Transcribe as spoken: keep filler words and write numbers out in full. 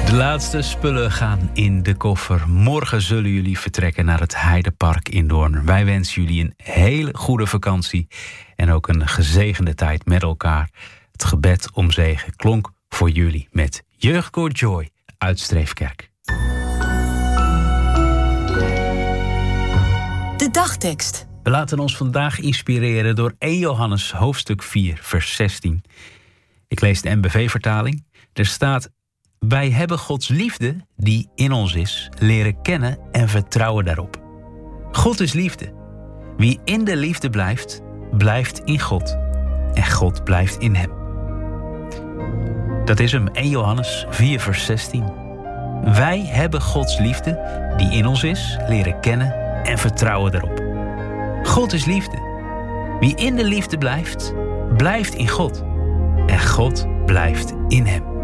De laatste spullen gaan in de koffer. Morgen zullen jullie vertrekken naar het Heidepark in Doorn. Wij wensen jullie een hele goede vakantie en ook een gezegende tijd met elkaar. Het gebed om zegen klonk voor jullie met Jeugdkoor Joy uit Streefkerk. De dagtekst. We laten ons vandaag inspireren door Eerste Johannes hoofdstuk vier, vers zestien. Ik lees de N B V-vertaling. Er staat: wij hebben Gods liefde, die in ons is, leren kennen en vertrouwen daarop. God is liefde. Wie in de liefde blijft, blijft in God. En God blijft in hem. Dat is hem, Eerste Johannes vier, vers zestien. Wij hebben Gods liefde, die in ons is, leren kennen en vertrouwen daarop. God is liefde. Wie in de liefde blijft, blijft in God. En God blijft in hem.